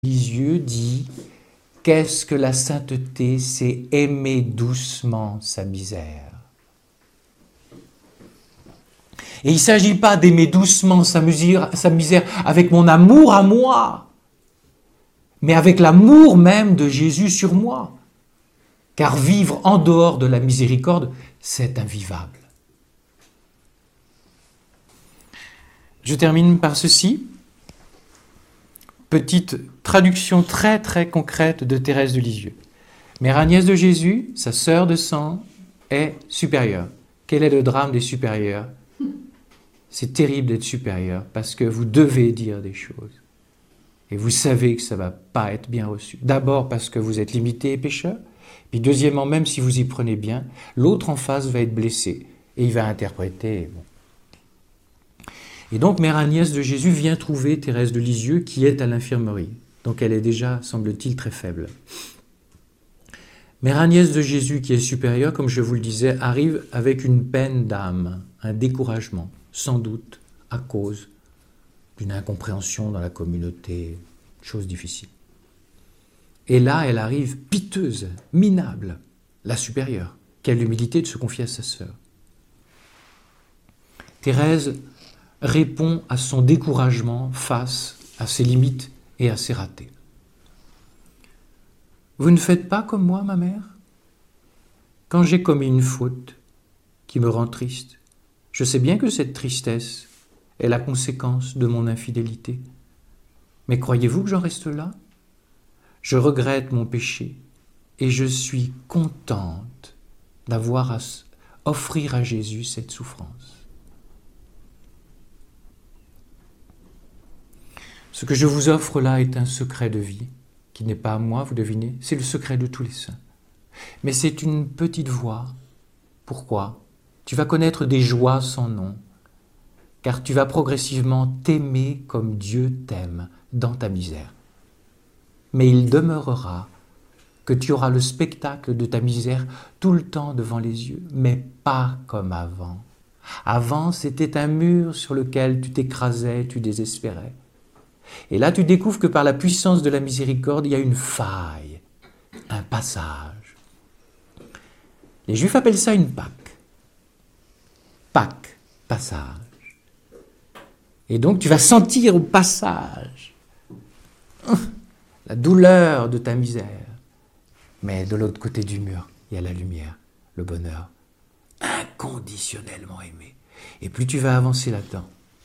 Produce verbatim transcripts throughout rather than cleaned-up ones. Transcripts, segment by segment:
Lisieux dit « Qu'est-ce que la sainteté, c'est aimer doucement sa misère ». Et il ne s'agit pas d'aimer doucement sa misère, sa misère avec mon amour à moi, mais avec l'amour même de Jésus sur moi. Car vivre en dehors de la miséricorde, c'est invivable. Je termine par ceci. Petite traduction très très concrète de Thérèse de Lisieux. Mère Agnès de Jésus, sa sœur de sang, est supérieure. Quel est le drame des supérieurs ? C'est terrible d'être supérieur parce que vous devez dire des choses. Et vous savez que ça ne va pas être bien reçu. D'abord parce que vous êtes limité et pécheur. Puis deuxièmement, même si vous y prenez bien, l'autre en face va être blessé. Et il va interpréter. Bon. Et donc, Mère Agnès de Jésus vient trouver Thérèse de Lisieux qui est à l'infirmerie. Donc, elle est déjà, semble-t-il, très faible. Mère Agnès de Jésus, qui est supérieure, comme je vous le disais, arrive avec une peine d'âme, un découragement, sans doute à cause d'une incompréhension dans la communauté, chose difficile. Et là, elle arrive piteuse, minable, la supérieure, qui a l'humilité de se confier à sa sœur. Thérèse répond à son découragement face à ses limites et à ses ratés. Vous ne faites pas comme moi, ma mère ? Quand j'ai commis une faute qui me rend triste, je sais bien que cette tristesse est la conséquence de mon infidélité. Mais croyez-vous que j'en reste là ? Je regrette mon péché et je suis contente d'avoir à offrir à Jésus cette souffrance. Ce que je vous offre là est un secret de vie, qui n'est pas à moi, vous devinez, c'est le secret de tous les saints. Mais c'est une petite voix. Pourquoi ? Tu vas connaître des joies sans nom, car tu vas progressivement t'aimer comme Dieu t'aime dans ta misère. Mais il demeurera que tu auras le spectacle de ta misère tout le temps devant les yeux, mais pas comme avant. Avant, c'était un mur sur lequel tu t'écrasais, tu désespérais. Et là, tu découvres que par la puissance de la miséricorde, il y a une faille, un passage. Les Juifs appellent ça une Pâque. Pâque, passage. Et donc, tu vas sentir au passage la douleur de ta misère. Mais de l'autre côté du mur, il y a la lumière, le bonheur, inconditionnellement aimé. Et plus tu vas avancer là-dedans,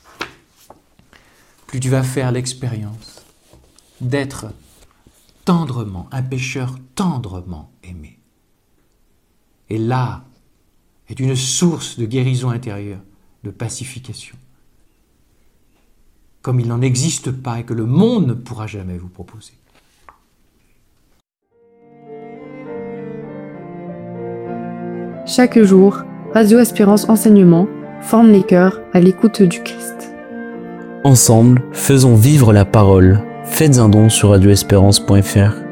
plus tu vas faire l'expérience d'être tendrement, un pécheur tendrement aimé. Et là est une source de guérison intérieure, de pacification, comme il n'en existe pas et que le monde ne pourra jamais vous proposer. Chaque jour, Radio Espérance Enseignement forme les cœurs à l'écoute du Christ. Ensemble, faisons vivre la parole. Faites un don sur radio espérance point f r.